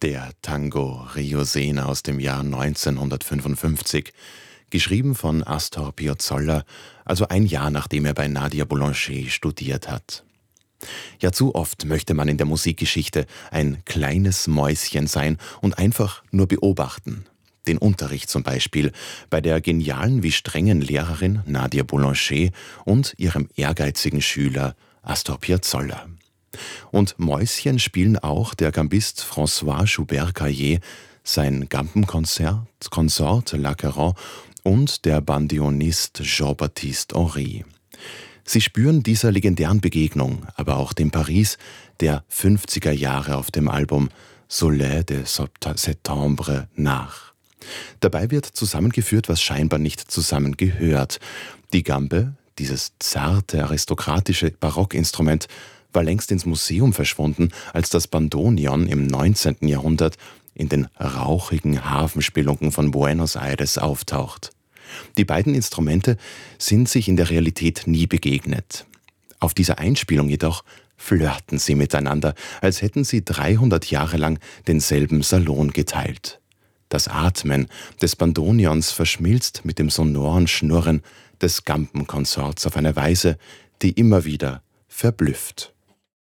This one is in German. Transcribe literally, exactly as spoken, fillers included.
Der Tango Rio Sena aus dem Jahr neunzehnhundertfünfundfünfzig, geschrieben von Astor Piazzolla, also ein Jahr nachdem er bei Nadia Boulanger studiert hat. Ja, zu oft möchte man in der Musikgeschichte ein kleines Mäuschen sein und einfach nur beobachten. Den Unterricht zum Beispiel bei der genialen wie strengen Lehrerin Nadia Boulanger und ihrem ehrgeizigen Schüler Astor Piazzolla. Und Mäuschen spielen auch der Gambist François Joubert-Caillé, sein Gampenkonzert Consort La Caron und der Bandionist Jean-Baptiste Henry. Sie spüren dieser legendären Begegnung, aber auch dem Paris der fünfziger Jahre auf dem Album Soleil de Septembre nach. Dabei wird zusammengeführt, was scheinbar nicht zusammengehört. Die Gambe, dieses zarte, aristokratische Barockinstrument, war längst ins Museum verschwunden, als das Bandoneon im neunzehnten Jahrhundert in den rauchigen Hafenspelunken von Buenos Aires auftaucht. Die beiden Instrumente sind sich in der Realität nie begegnet. Auf dieser Einspielung jedoch flirten sie miteinander, als hätten sie dreihundert Jahre lang denselben Salon geteilt. Das Atmen des Bandoneons verschmilzt mit dem sonoren Schnurren des Gampenkonsorts auf eine Weise, die immer wieder verblüfft.